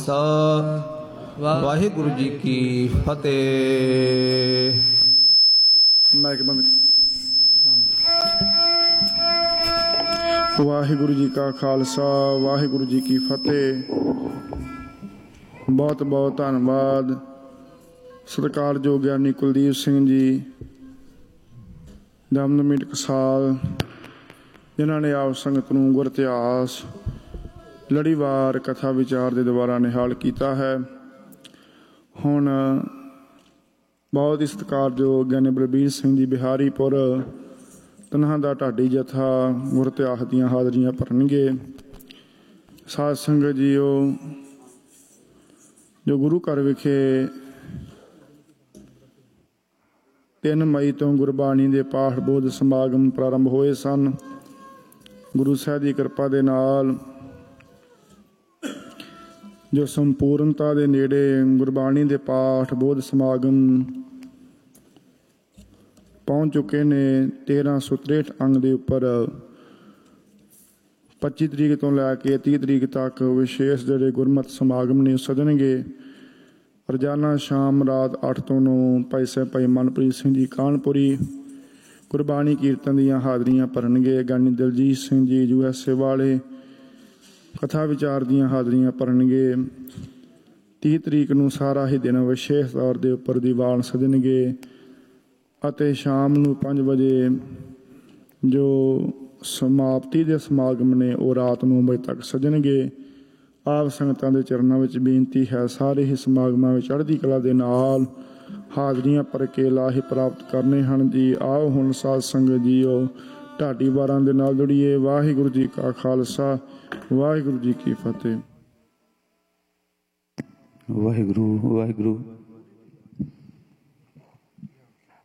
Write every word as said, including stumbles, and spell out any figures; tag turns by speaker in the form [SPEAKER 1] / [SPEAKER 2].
[SPEAKER 1] ਸਾ ਵਾਹਿਗੁਰੂ ਜੀ ਕੀ ਫਤਿਹ।
[SPEAKER 2] ਮਾਈਕ ਬੰਦ। ਵਾਹਿਗੁਰੂ ਜੀ ਕਾ ਖਾਲਸਾ ਵਾਹਿਗੁਰੂ ਜੀ ਕੀ ਫਤਿਹ। ਬਹੁਤ ਬਹੁਤ ਧੰਨਵਾਦ ਸਤਿਕਾਰਯੋਗ ਗਿਆਨੀ ਕੁਲਦੀਪ ਸਿੰਘ ਜੀ, ਦਮਦਮੀ ਟਕਸਾਲ, ਜਿਨ੍ਹਾਂ ਨੇ ਆਪ ਸੰਗਤ ਨੂੰ ਗੁਰ ਇਤਿਹਾਸ ਲੜੀਵਾਰ ਕਥਾ ਵਿਚਾਰ ਦੇ ਦੁਆਰਾ ਨਿਹਾਲ ਕੀਤਾ ਹੈ। ਹੁਣ ਬਹੁਤ ਹੀ ਸਤਿਕਾਰਯੋਗ ਗਿਆਨੀ ਬਲਬੀਰ ਸਿੰਘ ਜੀ ਬਿਹਾਰੀਪੁਰ ਤਨਹਾ ਦਾ ਢਾਡੀ ਜਥਾ ਗੁਰ ਇਤਿਹਾਸ ਦੀਆਂ ਹਾਜ਼ਰੀਆਂ ਭਰਨਗੇ। ਸਾਧ ਸੰਗਤ ਜੀਓ, ਜੋ ਗੁਰੂ ਘਰ ਵਿਖੇ ਤਿੰਨ ਮਈ ਤੋਂ ਗੁਰਬਾਣੀ ਦੇ ਪਾਠ ਬੋਧ ਸਮਾਗਮ ਪ੍ਰਾਰੰਭ ਹੋਏ ਸਨ। ਗੁਰੂ ਸਾਹਿਬ ਦੀ ਕਿਰਪਾ ਦੇ ਨਾਲ ਜੋ ਸੰਪੂਰਨਤਾ ਦੇ ਨੇੜੇ ਗੁਰਬਾਣੀ ਦੇ ਪਾਠ ਬੋਧ ਸਮਾਗਮ ਪਹੁੰਚ ਚੁੱਕੇ ਨੇ। ਤੇਰ੍ਹਾਂ ਸੌ ਤ੍ਰੇਹਠ ਅੰਗ ਦੇ ਉੱਪਰ ਪੱਚੀ ਤਰੀਕ ਤੋਂ ਲੈ ਕੇ ਤੀਹ ਤਰੀਕ ਤੱਕ ਵਿਸ਼ੇਸ਼ ਜਿਹੜੇ ਗੁਰਮਤਿ ਸਮਾਗਮ ਨੇ ਸਜਣਗੇ। ਰੋਜ਼ਾਨਾ ਸ਼ਾਮ ਰਾਤ ਅੱਠ ਤੋਂ ਨੌ ਭਾਈ ਸਾਹਿਬ ਭਾਈ ਮਨਪ੍ਰੀਤ ਸਿੰਘ ਜੀ ਕਾਨਪੁਰੀ ਗੁਰਬਾਣੀ ਕੀਰਤਨ ਦੀਆਂ ਹਾਜ਼ਰੀਆਂ ਭਰਨਗੇ। ਗਿਆਨੀ Daljit Singh ji U S A ਵਾਲੇ ਕਥਾ ਵਿਚਾਰ ਦੀਆਂ ਹਾਜ਼ਰੀਆਂ ਭਰਨਗੇ। ਤੀਹ ਤਰੀਕ ਨੂੰ ਸਾਰਾ ਹੀ ਦਿਨ ਵਿਸ਼ੇਸ਼ ਤੌਰ ਦੇ ਉੱਪਰ ਦੀਵਾਨ ਸਜਣਗੇ ਅਤੇ ਸ਼ਾਮ ਨੂੰ ਪੰਜ ਵਜੇ ਜੋ ਸਮਾਪਤੀ ਦੇ ਸਮਾਗਮ ਨੇ ਉਹ ਰਾਤ ਨੌ ਵਜੇ ਤੱਕ ਸਜਣਗੇ। ਆਪ ਸੰਗਤਾਂ ਦੇ ਚਰਨਾਂ ਵਿੱਚ ਬੇਨਤੀ ਹੈ, ਸਾਰੇ ਹੀ ਸਮਾਗਮਾਂ ਵਿੱਚ ਚੜ੍ਹਦੀ ਕਲਾ ਦੇ ਨਾਲ ਹਾਜ਼ਰੀਆਂ ਭਰ ਕੇ ਲਾਹੇ ਪ੍ਰਾਪਤ ਕਰਨੇ ਹਨ ਜੀ। ਆਓ ਹੁਣ ਸਾਧ ਸੰਗਤ ਜੀਓ ਢਾਡੀ ਵਾਰਾਂ ਦੇ ਨਾਲ ਜੁੜੀਏ। ਵਾਹਿਗੁਰੂ ਜੀ ਕਾ ਖਾਲਸਾ ਵਾਹਿਗੁਰੂ ਜੀ ਕੀ ਫਤਿਹ।
[SPEAKER 3] ਵਾਹਿਗੁਰੂ ਵਾਹਿਗੁਰੂ